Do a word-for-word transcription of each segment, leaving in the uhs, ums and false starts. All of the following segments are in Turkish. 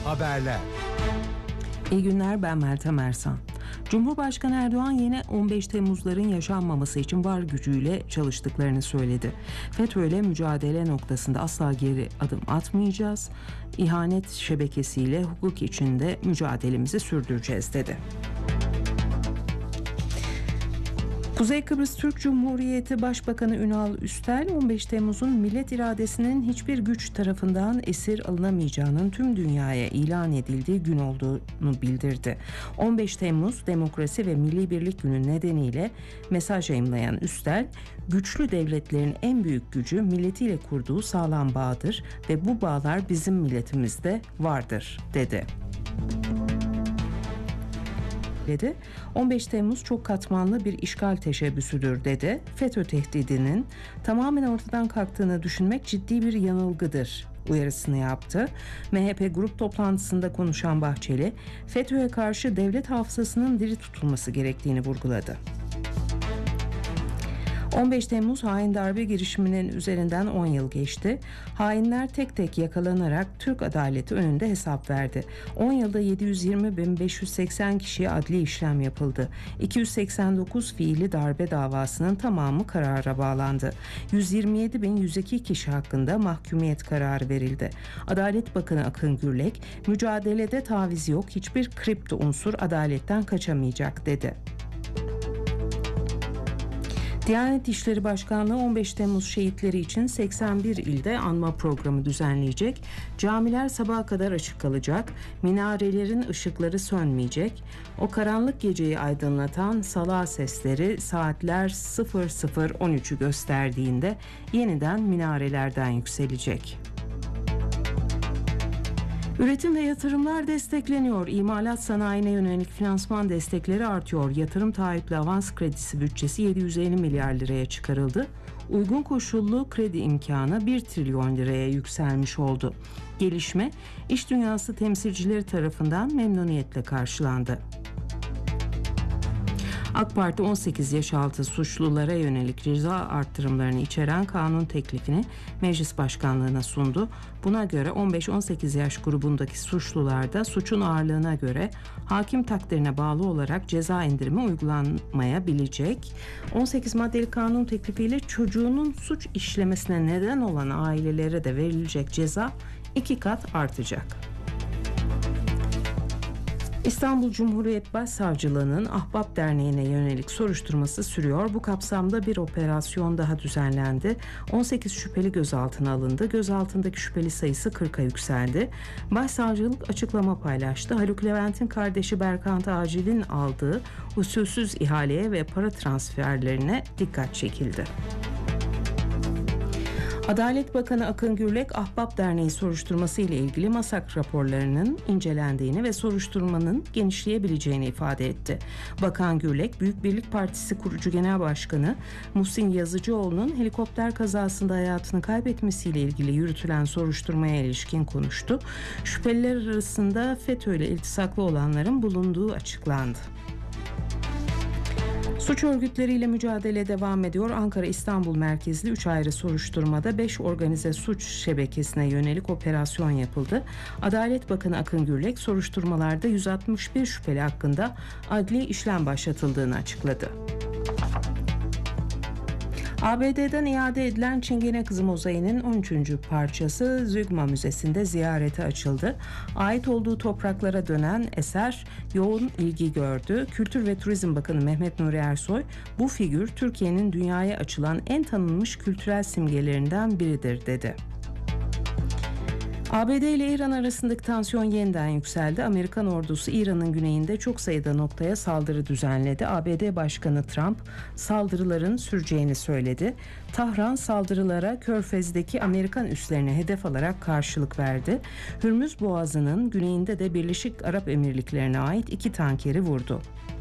Haberler. İyi günler, ben Meltem Ersan. Cumhurbaşkanı Erdoğan yine on beş Temmuzların yaşanmaması için var gücüyle çalıştıklarını söyledi. FETÖ'yle mücadele noktasında asla geri adım atmayacağız. İhanet şebekesiyle hukuk içinde mücadelemizi sürdüreceğiz dedi. Kuzey Kıbrıs Türk Cumhuriyeti Başbakanı Ünal Üstel, on beş Temmuz'un millet iradesinin hiçbir güç tarafından esir alınamayacağının tüm dünyaya ilan edildiği gün olduğunu bildirdi. on beş Temmuz Demokrasi ve Milli Birlik Günü nedeniyle mesaj yayımlayan Üstel, güçlü devletlerin en büyük gücü milletiyle kurduğu sağlam bağdır ve bu bağlar bizim milletimizde vardır dedi. on beş Temmuz çok katmanlı bir işgal teşebbüsüdür dedi. FETÖ tehdidinin tamamen ortadan kalktığını düşünmek ciddi bir yanılgıdır uyarısını yaptı. M H P grup toplantısında konuşan Bahçeli, FETÖ'ye karşı devlet hafızasının diri tutulması gerektiğini vurguladı. on beş Temmuz hain darbe girişiminin üzerinden on yıl geçti. Hainler tek tek yakalanarak Türk adaleti önünde hesap verdi. on yılda yedi yüz yirmi bin beş yüz seksen kişiye adli işlem yapıldı. iki yüz seksen dokuz fiili darbe davasının tamamı karara bağlandı. yüz yirmi yedi bin yüz iki kişi hakkında mahkumiyet kararı verildi. Adalet Bakanı Akın Gürlek, mücadelede taviz yok, hiçbir kripto unsur adaletten kaçamayacak dedi. Diyanet İşleri Başkanlığı on beş Temmuz şehitleri için seksen bir ilde anma programı düzenleyecek. Camiler sabaha kadar açık kalacak. Minarelerin ışıkları sönmeyecek. O karanlık geceyi aydınlatan sala sesleri saatler sıfır sıfır on üçü gösterdiğinde yeniden minarelerden yükselecek. Üretim ve yatırımlar destekleniyor. İmalat sanayine yönelik finansman destekleri artıyor. Yatırım taahhütlü avans kredisi bütçesi yedi yüz elli milyar liraya çıkarıldı. Uygun koşullu kredi imkanı bir trilyon liraya yükselmiş oldu. Gelişme, iş dünyası temsilcileri tarafından memnuniyetle karşılandı. AK Parti on sekiz yaş altı suçlulara yönelik ceza artırımlarını içeren kanun teklifini Meclis Başkanlığı'na sundu. Buna göre on beş on sekiz yaş grubundaki suçlularda suçun ağırlığına göre hakim takdirine bağlı olarak ceza indirimi uygulanmayabilecek. on sekiz maddeli kanun teklifiyle çocuğunun suç işlemesine neden olan ailelere de verilecek ceza iki kat artacak. İstanbul Cumhuriyet Başsavcılığı'nın Ahbap Derneği'ne yönelik soruşturması sürüyor. Bu kapsamda bir operasyon daha düzenlendi. on sekiz şüpheli gözaltına alındı. Gözaltındaki şüpheli sayısı kırka yükseldi. Başsavcılık açıklama paylaştı. Haluk Levent'in kardeşi Berkant Acil'in aldığı usulsüz ihaleye ve para transferlerine dikkat çekildi. Adalet Bakanı Akın Gürlek, Ahbap Derneği soruşturması ile ilgili MASAK raporlarının incelendiğini ve soruşturmanın genişleyebileceğini ifade etti. Bakan Gürlek, Büyük Birlik Partisi kurucu genel başkanı Muhsin Yazıcıoğlu'nun helikopter kazasında hayatını kaybetmesiyle ilgili yürütülen soruşturmaya ilişkin konuştu. Şüpheliler arasında FETÖ ile iltisaklı olanların bulunduğu açıklandı. Suç örgütleriyle mücadele devam ediyor. Ankara-İstanbul merkezli üç ayrı soruşturmada beş organize suç şebekesine yönelik operasyon yapıldı. Adalet Bakanı Akın Gürlek, soruşturmalarda yüz altmış bir şüpheli hakkında adli işlem başlatıldığını açıkladı. A B D'den iade edilen Çingene Kızı mozaiğinin on üçüncü parçası Zügma Müzesi'nde ziyarete açıldı. Ait olduğu topraklara dönen eser yoğun ilgi gördü. Kültür ve Turizm Bakanı Mehmet Nuri Ersoy, bu figür Türkiye'nin dünyaya açılan en tanınmış kültürel simgelerinden biridir dedi. A B D ile İran arasındaki tansiyon yeniden yükseldi. Amerikan ordusu İran'ın güneyinde çok sayıda noktaya saldırı düzenledi. A B D Başkanı Trump saldırıların süreceğini söyledi. Tahran saldırılara Körfez'deki Amerikan üslerine hedef alarak karşılık verdi. Hürmüz Boğazı'nın güneyinde de Birleşik Arap Emirlikleri'ne ait iki tankeri vurdu.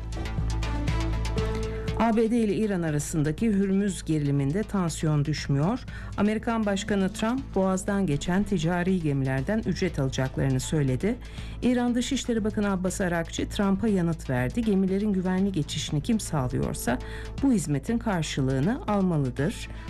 A B D ile İran arasındaki Hürmüz geriliminde tansiyon düşmüyor. Amerikan Başkanı Trump, Boğaz'dan geçen ticari gemilerden ücret alacaklarını söyledi. İran Dışişleri Bakanı Abbas Arakçı, Trump'a yanıt verdi. Gemilerin güvenli geçişini kim sağlıyorsa bu hizmetin karşılığını almalıdır.